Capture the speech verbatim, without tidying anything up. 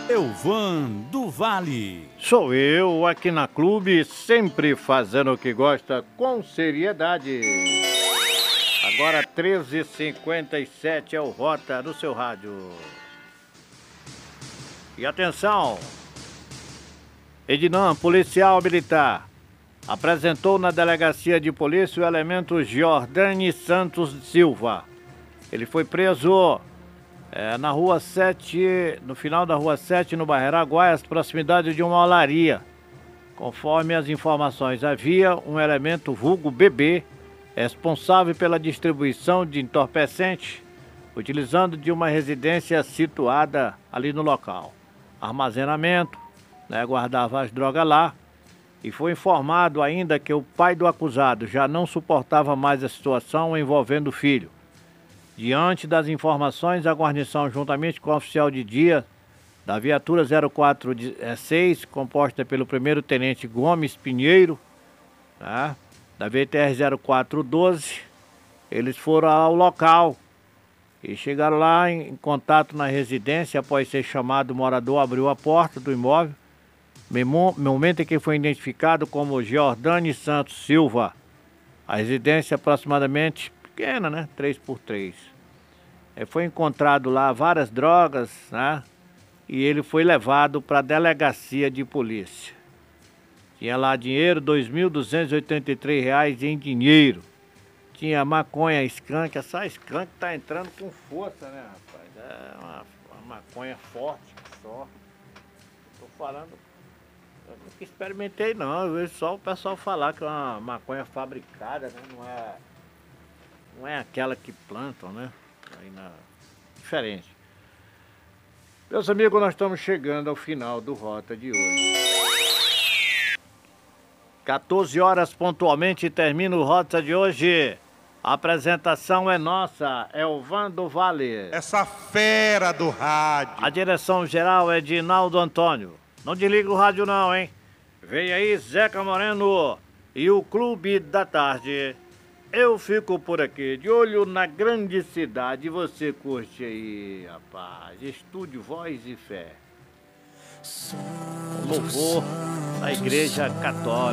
Elvan do Vale. Sou eu aqui na Clube, sempre fazendo o que gosta com seriedade. Agora treze e cinquenta e sete é o Rota do seu rádio. E atenção! Edinam, policial militar, apresentou na delegacia de polícia o elemento Jordani Santos Silva. Ele foi preso é, na rua sete, no final da rua sete, no bairro Araguaia, às proximidades de uma olaria. Conforme as informações, havia um elemento vulgo bebê responsável pela distribuição de entorpecente, utilizando de uma residência situada ali no local. Armazenamento, né, guardava as drogas lá, e foi informado ainda que o pai do acusado já não suportava mais a situação envolvendo o filho. Diante das informações, a guarnição, juntamente com o oficial de dia da viatura zero quatro seis, composta pelo primeiro-tenente Gomes Pinheiro, né, da V T R zero quatro doze, eles foram ao local e chegaram lá em, em contato na residência. Após ser chamado, o morador abriu a porta do imóvel, no momento em que foi identificado como Jordani Santos Silva. A residência aproximadamente pequena, né? três por três. É, foi encontrado lá várias drogas, né? E ele foi levado para a delegacia de polícia. Tinha lá dinheiro, dois mil duzentos e oitenta e três reais em dinheiro. Tinha maconha skunk, essa skunk tá entrando com força, né, rapaz? É uma, uma maconha forte só. Tô falando, eu nunca experimentei não, eu vejo só o pessoal falar que é uma maconha fabricada, né? Não é, não é aquela que plantam, né? Aí na... Diferente. Meus amigos, nós estamos chegando ao final do Rota de hoje. quatorze horas pontualmente termina o Rota de hoje. A apresentação é nossa, Elvan do Vale. Essa fera do rádio. A direção geral é de Naldo Antônio. Não desliga o rádio não, hein? Vem aí Zeca Moreno e o Clube da Tarde. Eu fico por aqui, de olho na grande cidade. Você curte aí, rapaz. Estúdio Voz e Fé. Louvor da Igreja Católica.